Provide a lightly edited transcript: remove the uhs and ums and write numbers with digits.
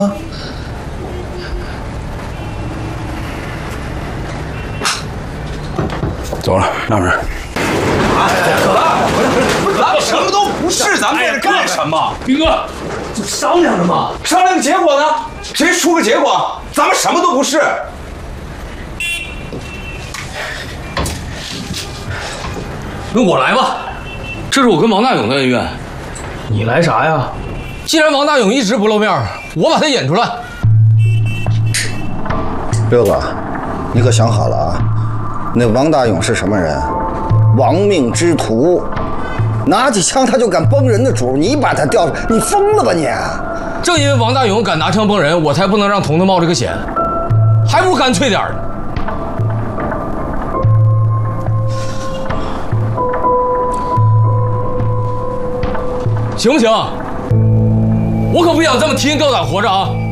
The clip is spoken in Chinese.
走了，那边。 咱们什么都不是，咱们在这干什么？ 斌哥， 就商量着嘛。 商量个结果呢？谁出个结果？咱们什么都不是。 那我来吧，这是我跟王大勇的恩怨。 你来啥呀？ 既然王大勇一直不露面，我把他引出来。 六子，你可想好了啊？那王大勇是什么人？亡命之徒，拿起枪他就敢崩人的主，你把他吊，你疯了吧你？ 正因为王大勇敢拿枪崩人，我才不能让彤彤冒这个险，还不干脆点儿。行不行？我可不想这么提心吊胆活着啊！